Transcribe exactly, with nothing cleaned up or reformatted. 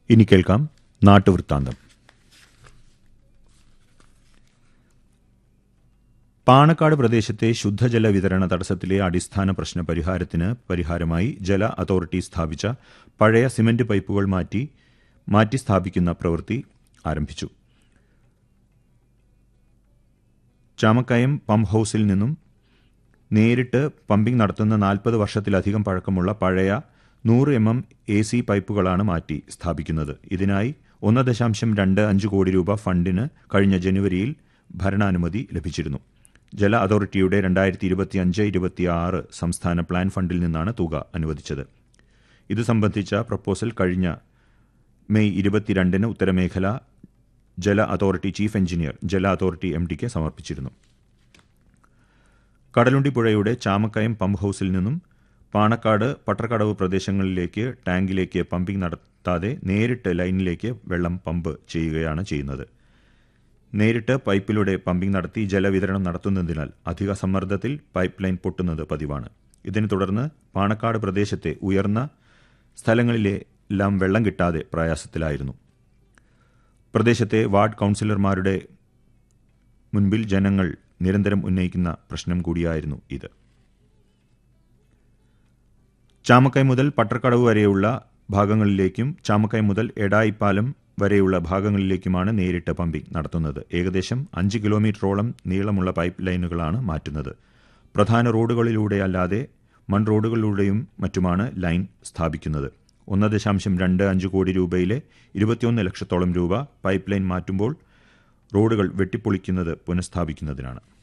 ഇനി കേൾക്കാം നാട്ടുവൃത്താന്തം. പാണക്കാട് പ്രദേശത്തെ ശുദ്ധജല വിതരണ തടസ്സത്തിലെ അടിസ്ഥാന പ്രശ്ന പരിഹാരത്തിന് പരിഹാരമായി ജല അതോറിറ്റി സ്ഥാപിച്ച പഴയ സിമന്റ് പൈപ്പുകൾ മാറ്റി മാറ്റി സ്ഥാപിക്കുന്ന പ്രവൃത്തി ആരംഭിച്ചു. ചാമക്കയം പമ്പ് ഹൌസിൽ നിന്നും നേരിട്ട് പമ്പിംഗ് നടത്തുന്ന നാൽപ്പത് വർഷത്തിലധികം പഴക്കമുള്ള പഴയ നൂറ് എം എം എ സി പൈപ്പുകളാണ് മാറ്റി സ്ഥാപിക്കുന്നത്. ഇതിനായി ഒന്ന് ദശാംശം രണ്ട് അഞ്ച് കോടി രൂപ ഫണ്ടിന് കഴിഞ്ഞ ജനുവരിയിൽ ഭരണാനുമതി ലഭിച്ചിരുന്നു. ജല അതോറിറ്റിയുടെ രണ്ടായിരത്തി ഇരുപത്തി അഞ്ച് ഇരുപത്തിയാറ് സംസ്ഥാന പ്ലാൻ ഫണ്ടിൽ നിന്നാണ് തുക അനുവദിച്ചത്. ഇതു സംബന്ധിച്ച പ്രപ്പോസൽ കഴിഞ്ഞ മെയ് ഇരുപത്തിരണ്ടിന് ഉത്തരമേഖല ജല അതോറിറ്റി ചീഫ് എഞ്ചിനീയർ ജല അതോറിറ്റി എം ഡിക്ക് സമർപ്പിച്ചിരുന്നു. കടലുണ്ടി പുഴയുടെ ചാമക്കയം പമ്പ് ഹൌസിൽ നിന്നും പാണക്കാട് പട്ടർക്കടവ് പ്രദേശങ്ങളിലേക്ക് ടാങ്കിലേക്ക് പമ്പിംഗ് നടത്താതെ നേരിട്ട് ലൈനിലേക്ക് വെള്ളം പമ്പ് ചെയ്യുകയാണ് ചെയ്യുന്നത്. നേരിട്ട് പൈപ്പിലൂടെ പമ്പിംഗ് നടത്തി ജലവിതരണം നടത്തുന്നതിനാൽ അധിക സമ്മർദ്ദത്തിൽ പൈപ്പ് ലൈൻ പൊട്ടുന്നത് പതിവാണ്. ഇതിനെ തുടർന്ന് പാണക്കാട് പ്രദേശത്തെ ഉയർന്ന സ്ഥലങ്ങളിലെല്ലാം വെള്ളം കിട്ടാതെ പ്രയാസത്തിലായിരുന്നു. പ്രദേശത്തെ വാർഡ് കൗൺസിലർമാരുടെ മുൻപിൽ ജനങ്ങൾ നിരന്തരം ഉന്നയിക്കുന്ന പ്രശ്നം കൂടിയായിരുന്നു ഇത്. ചാമക്കയം മുതൽ പട്ടർക്കടവ് വരെയുള്ള ഭാഗങ്ങളിലേക്കും ചാമക്കയം മുതൽ എടായിപ്പാലം വരെയുള്ള ഭാഗങ്ങളിലേക്കുമാണ് നേരിട്ട് പമ്പിംഗ് നടത്തുന്നത്. ഏകദേശം അഞ്ച് കിലോമീറ്ററോളം നീളമുള്ള പൈപ്പ് ലൈനുകളാണ് മാറ്റുന്നത്. പ്രധാന റോഡുകളിലൂടെയല്ലാതെ മൺ റോഡുകളിലൂടെയും മറ്റുമാണ് ലൈൻ സ്ഥാപിക്കുന്നത്. ഒന്ന് ദശാംശം രണ്ട് അഞ്ച് കോടി രൂപയിലെ ഇരുപത്തിയൊന്ന് ലക്ഷത്തോളം രൂപ പൈപ്പ് ലൈൻ മാറ്റുമ്പോൾ റോഡുകൾ വെട്ടിപ്പൊളിക്കുന്നത് പുനഃസ്ഥാപിക്കുന്നതിനാണ്.